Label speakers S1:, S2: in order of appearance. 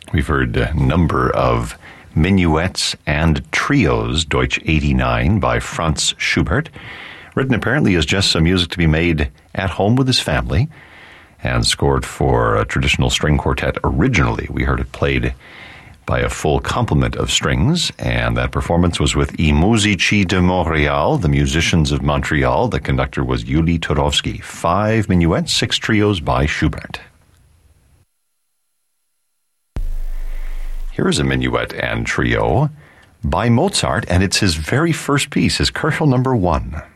S1: We've heard a number of minuets and trios, Deutsch 89 by Franz Schubert, written apparently as just some music to be made at home with his family, and scored for a traditional string quartet originally. We heard it played by a full complement of strings, and that performance was with I Musici de Montréal, the musicians of Montreal. The conductor was Yuli Turovsky. 5 minuets, 6 trios by Schubert. Here is a minuet and trio by Mozart, and it's his very first piece, his Köchel number 1.